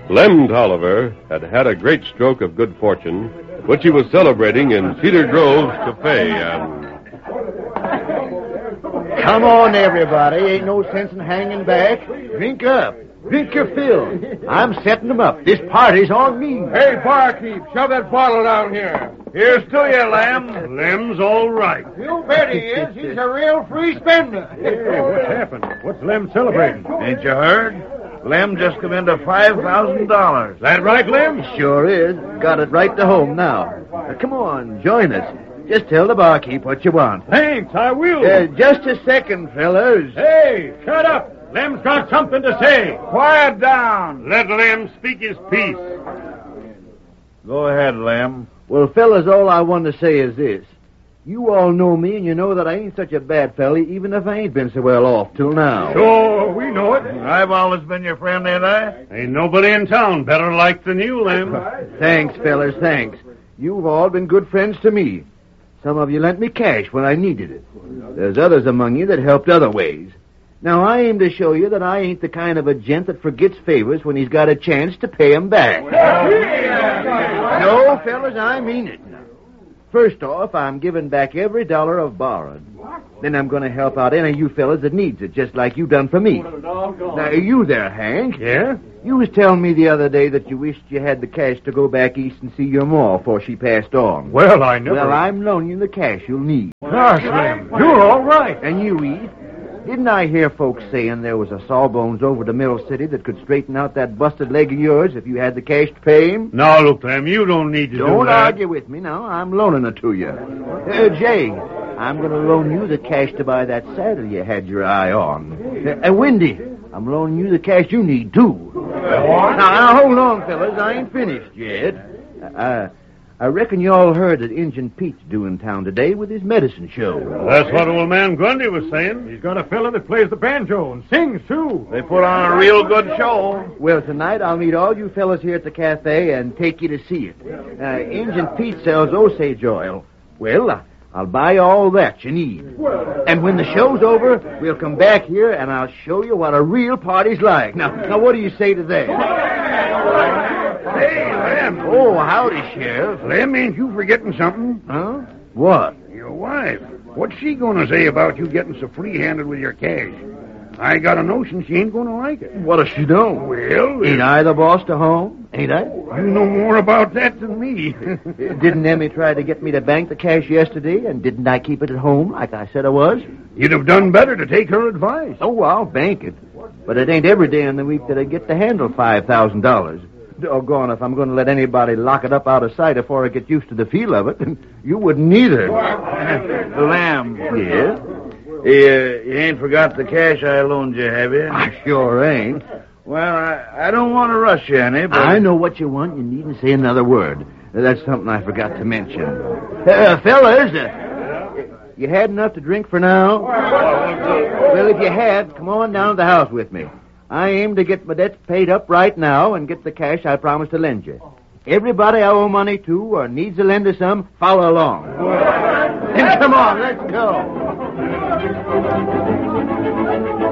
Lem Tolliver had had a great stroke of good fortune, which he was celebrating in Cedar Grove's cafe, and... Come on, everybody. Ain't no sense in hanging back. Drink up. Drink your fill. I'm setting them up. This party's on me. Hey, barkeep, shove that bottle down here. Here's to you, Lem. Lem's all right. You bet he is. He's a real free spender. Hey, what's happened? What's Lem celebrating? Ain't you heard? Lem just come into $5,000. That right, Lem? Sure is. Got it right to home now. Come on, join us. Just tell the barkeep what you want. Thanks, I will. Just a second, fellas. Hey, shut up. Lem's got something to say. Quiet down. Let Lem speak his piece. Go ahead, Lem. Well, fellas, all I want to say is this. You all know me, and you know that I ain't such a bad fella, even if I ain't been so well off till now. Sure, we know it. I've always been your friend, ain't I? Ain't nobody in town better liked than you, Lem. Thanks, fellas, thanks. You've all been good friends to me. Some of you lent me cash when I needed it. There's others among you that helped other ways. Now, I aim to show you that I ain't the kind of a gent that forgets favors when he's got a chance to pay 'em back. No, fellas, I mean it. First off, I'm giving back every dollar I've borrowed. Then I'm going to help out any of you fellas that needs it, just like you done for me. Now, you there, Hank. Yeah? You was telling me the other day that you wished you had the cash to go back east and see your ma before she passed on. Well, I never... Well, I'm loaning you the cash you'll need. Gosh, Lem, you're all right. And you, Eve? Didn't I hear folks saying there was a sawbones over to Mill City that could straighten out that busted leg of yours if you had the cash to pay him? Now, look, Lem, you don't need to do that. Don't argue with me now. I'm loaning it to you. Jay, I'm going to loan you the cash to buy that saddle you had your eye on. Wendy, I'm loaning you the cash you need, too. Now, hold on, fellas. I ain't finished yet. I reckon you all heard that Injun Pete's due in town today with his medicine show. That's what old man Grundy was saying. He's got a fella that plays the banjo and sings, too. They put on a real good show. Well, tonight I'll meet all you fellas here at the cafe and take you to see it. Injun Pete sells Osage oil. Well, I'll buy you all that you need. And when the show's over, we'll come back here and I'll show you what a real party's like. Now what do you say to that? Hey, Lem. Oh, howdy, Sheriff. Lem, ain't you forgetting something? Huh? What? Your wife. What's she going to say about you getting so free-handed with your cash? I got a notion she ain't going to like it. What does she know? Well... Ain't I the boss to home? Ain't I? You know more about that than me. Didn't Emmy try to get me to bank the cash yesterday, and didn't I keep it at home like I said I was? You'd have done better to take her advice. Oh, I'll bank it. But it ain't every day in the week that I get to handle $5,000. Doggone if I'm going to let anybody lock it up out of sight before I get used to the feel of it. You wouldn't either. Lem. Yes? You ain't forgot the cash I loaned you, have you? I sure ain't. Well, I don't want to rush you any, but... I know what you want. You needn't say another word. That's something I forgot to mention. Fellas, you had enough to drink for now? Well, if you had, come on down to the house with me. I aim to get my debts paid up right now and get the cash I promised to lend you. Everybody I owe money to or needs to lend to some, follow along. Then come on, let's go.